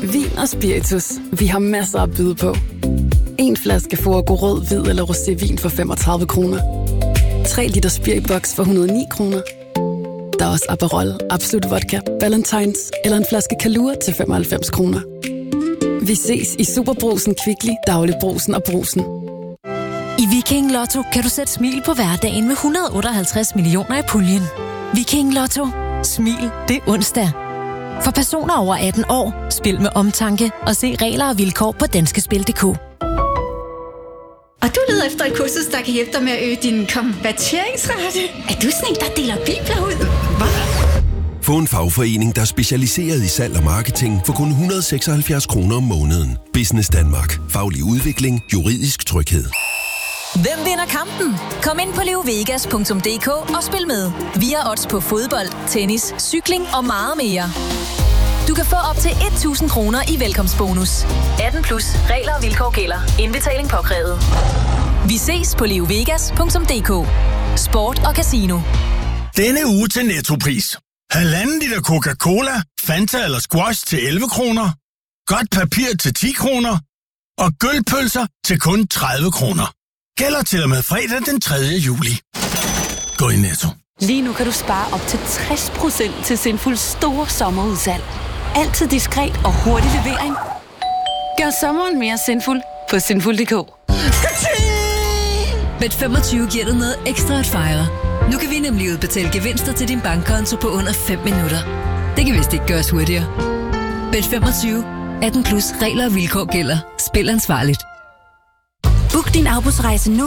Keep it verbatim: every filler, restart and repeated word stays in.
Vin og spiritus. Vi har masser at byde på. En flaske Forgo rød, hvid eller rosévin for femogtredive kroner. tre liter spiriboks for et hundrede og ni kroner. Der er også Aperol, Absolut Vodka, Valentines eller en flaske Kalua til femoghalvfems kroner. Vi ses i Superbrugsen, Kvickly, Dagligbrugsen og Brugsen. I Viking Lotto kan du sætte smil på hverdagen med et hundrede og otteoghalvtreds millioner i puljen. Viking Lotto. Smil, det er onsdag. For personer over atten år, spil med omtanke og se regler og vilkår på danskespil punktum d k. Og du leder efter et kursus, der kan hjælpe dig med at øge din konverteringsrate. Er du sådan en, der deler bibler ud? Hvad? Få en fagforening, der er specialiseret i salg og marketing for kun et hundrede og seksoghalvfjerds kroner om måneden. Business Danmark. Faglig udvikling. Juridisk tryghed. Hvem vinder kampen? Kom ind på leovegas punktum d k og spil med. Vi har odds på fodbold, tennis, cykling og meget mere. Du kan få op til tusind kroner i velkomstbonus. atten plus. Regler og vilkår gælder. Indbetaling påkrævet. Vi ses på leovegas punktum d k. Sport og casino. Denne uge til Nettopris. Halvanden liter Coca-Cola, Fanta eller Squash til elleve kroner. Godt papir til ti kroner. Og gølpølser til kun tredive kroner. Gælder til og med fredag den tredje juli. Gå i Netto. Lige nu kan du spare op til tres procent til Sinfuls store sommerudsalg. Altid diskret og hurtig levering. Gør sommeren mere sinful på sinful punktum d k. Bet femogtyve giver dig noget ekstra at fejre. Nu kan vi nemlig udbetale gevinster til din bankkonto på under fem minutter. Det kan vist ikke gøres hurtigere. Bet femogtyve. atten plus. Regler og vilkår gælder. Spil ansvarligt. Book din afbudsrejse nu